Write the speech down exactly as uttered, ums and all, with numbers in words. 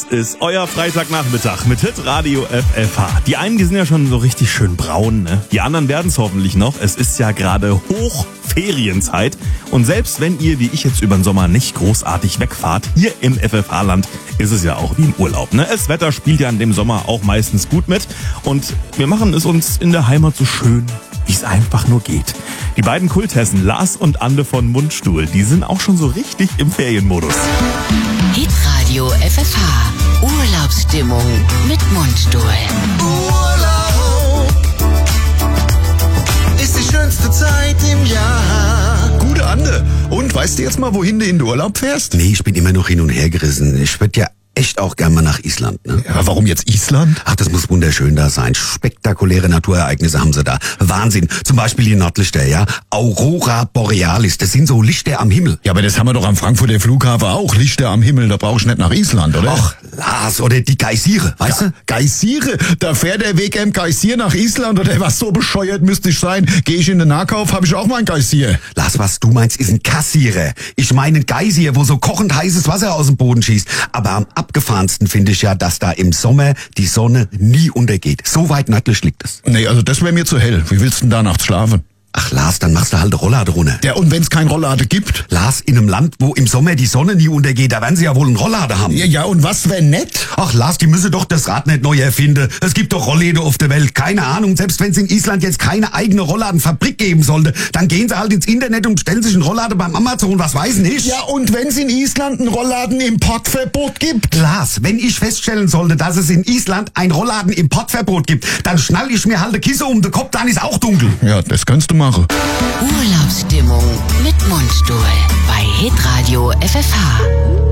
ist euer Freitagnachmittag mit Hitradio F F H. Die einen, die sind ja schon so richtig schön braun, ne? Die anderen werden es hoffentlich noch. Es ist ja gerade Hochferienzeit. Und selbst wenn ihr, wie ich jetzt über den Sommer, nicht großartig wegfahrt, hier im F F H-Land ist es ja auch wie im Urlaub, ne? Das Wetter spielt ja in dem Sommer auch meistens gut mit. Und wir machen es uns in der Heimat so schön, wie es einfach nur geht. Die beiden Kulthessen Lars und Ande von Mundstuhl, die sind auch schon so richtig im Ferienmodus. Hitradio F F H. Urlaubsstimmung mit Mundstuhl. Urlaub ist die schönste Zeit im Jahr. Gute Ande. Und weißt du jetzt mal, wohin du in den Urlaub fährst? Nee, ich bin immer noch hin und her gerissen. Ich würde ja echt auch gern mal nach Island, ne? Ja, warum jetzt Island? Ach, das muss wunderschön da sein. Spektakuläre Naturereignisse haben sie da. Wahnsinn. Zum Beispiel die Nordlichter, ja? Aurora Borealis. Das sind so Lichter am Himmel. Ja, aber das haben wir doch am Frankfurter Flughafen auch. Lichter am Himmel, da brauchst du nicht nach Island, oder? Ach, Lars, oder die Geysire, weißt ja, du? Geysire? Da fährt der Weg im Geysir nach Island, oder was? So bescheuert müsste ich sein. Geh ich in den Nahkauf, hab ich auch mal ein Geysir. Lars, was du meinst, ist ein Kassierer. Ich meine ein Geysir, wo so kochend heißes Wasser aus dem Boden schießt. Aber am abgefahrensten finde ich ja, dass da im Sommer die Sonne nie untergeht. So weit nördlich liegt es. Nee, also das wäre mir zu hell. Wie willst du denn da nachts schlafen? Ach Lars, dann machst du halt eine Rolllade runter. Ja, und wenn's kein Rolllade gibt? Lars, in einem Land, wo im Sommer die Sonne nie untergeht, da werden sie ja wohl einen Rolllade haben. Ja, ja, und was wär nett? Ach Lars, die müsse doch das Rad nicht neu erfinden. Es gibt doch Rollläden auf der Welt. Keine Ahnung, selbst wenn es in Island jetzt keine eigene Rollladenfabrik geben sollte, dann gehen sie halt ins Internet und stellen sich einen Rolllade beim Amazon, was weiß ich. Ja, und wenn's in Island ein Rollladen-Importverbot gibt? Lars, wenn ich feststellen sollte, dass es in Island ein Rollladen-Importverbot gibt, dann schnall ich mir halt eine Kisse um den Kopf, dann ist auch dunkel. Ja, das kannst du machen. Urlaubsstimmung mit Mundstuhl bei Hitradio F F H.